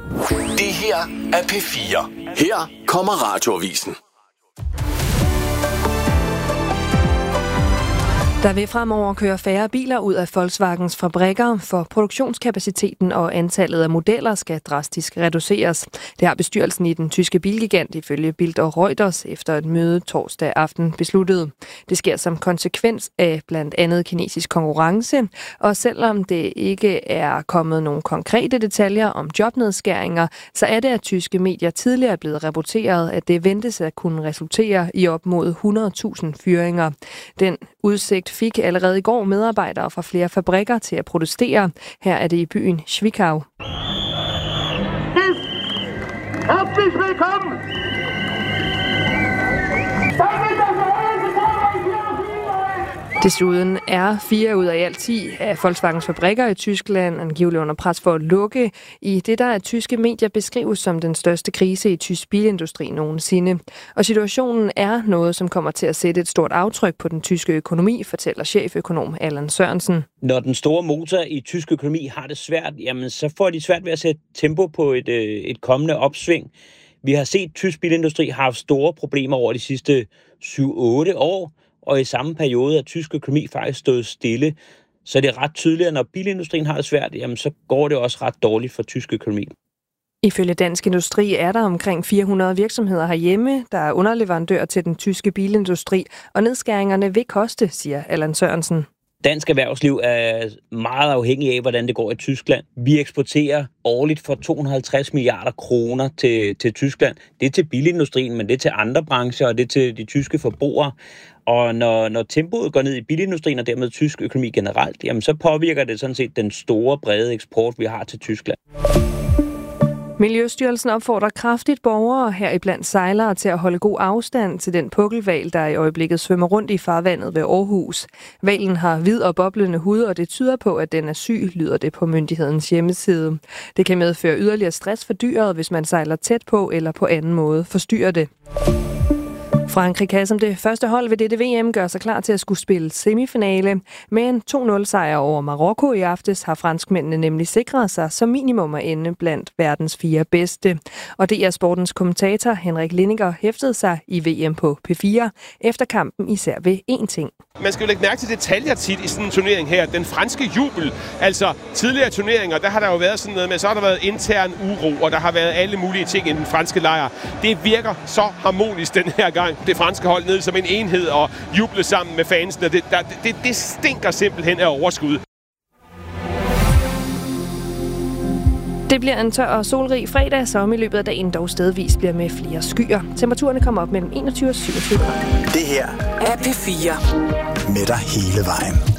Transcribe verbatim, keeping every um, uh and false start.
Det her er P fire. Her kommer Radioavisen. Der vil fremover køre færre biler ud af Volkswagens fabrikker, for produktionskapaciteten og antallet af modeller skal drastisk reduceres. Det har bestyrelsen i den tyske bilgigant ifølge Bild og Reuters efter et møde torsdag aften besluttet. Det sker som konsekvens af blandt andet kinesisk konkurrence, og selvom det ikke er kommet nogle konkrete detaljer om jobnedskæringer, så er det, at tyske medier tidligere er blevet rapporteret, at det ventes at kunne resultere i op mod hundrede tusind fyringer. Den udsigt fik allerede i går medarbejdere fra flere fabrikker til at protestere. Her er det i byen Zwickau. Herzlich willkommen! Desuden er fire ud af i alt ti af Volkswagens fabrikker i Tyskland angiveligt under pres for at lukke i det, der af tyske medier beskrives som den største krise i tysk bilindustri nogensinde. Og situationen er noget, som kommer til at sætte et stort aftryk på den tyske økonomi, fortæller cheføkonom Allan Sørensen. Når den store motor i tysk økonomi har det svært, jamen så får de svært ved at sætte tempo på et, et kommende opsving. Vi har set, at tysk bilindustri har haft store problemer over de sidste syv otte år, og i samme periode er tysk økonomi faktisk stået stille. Så det er ret tydeligt, at når bilindustrien har det svært, jamen så går det også ret dårligt for tysk økonomi. Ifølge Dansk Industri er der omkring fire hundrede virksomheder herhjemme, der er underleverandør til den tyske bilindustri, og nedskæringerne vil koste, siger Allan Sørensen. Dansk erhvervsliv er meget afhængig af, hvordan det går i Tyskland. Vi eksporterer årligt for to hundrede og halvtreds milliarder kroner til, til Tyskland. Det er til bilindustrien, men det er til andre brancher, og det er til de tyske forbrugere. Og når, når tempoet går ned i bilindustrien og dermed tysk økonomi generelt, jamen så påvirker det sådan set den store, brede eksport, vi har til Tyskland. Miljøstyrelsen opfordrer kraftigt borgere, heriblandt sejlere, til at holde god afstand til den pukkelhval, der i øjeblikket svømmer rundt i farvandet ved Aarhus. Hvalen har hvid og boblende hud, og det tyder på, at den er syg, lyder det på myndighedens hjemmeside. Det kan medføre yderligere stress for dyret, hvis man sejler tæt på eller på anden måde forstyrrer det. Frankrig kan som det første hold ved dette V M gøre sig klar til at skulle spille semifinale. Med en to nul sejr over Marokko i aftes har franskmændene nemlig sikret sig som minimum at ende blandt verdens fire bedste. Og det er sportens kommentator Henrik Lindinger hæftede sig i V M på P fire efter kampen især ved én ting. Man skal jo lægge mærke til detaljer tit i sådan en turnering her. Den franske jubel, altså tidligere turneringer, der har der jo været sådan noget med, så har der været intern uro, og der har været alle mulige ting i den franske lejr. Det virker så harmonisk den her gang. Det franske hold ned som en enhed og juble sammen med fansene. Det, der, det, det stinker simpelthen af overskud. Det bliver en tør og solrig fredag, som i løbet af dagen dog stedvis bliver med flere skyer. Temperaturerne kommer op mellem enogtyve og syvogtyve grader. Det her er P fire. Med dig hele vejen.